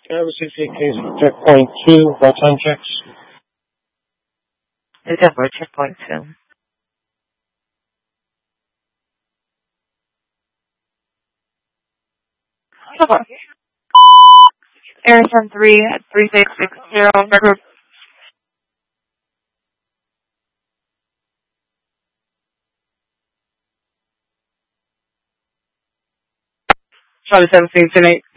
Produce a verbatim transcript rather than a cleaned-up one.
Can I have a C C case for checkpoint two, about time checks? It's over checkpoint two. Okay. Airson three at three six six zero, record. Charlie seven six eight.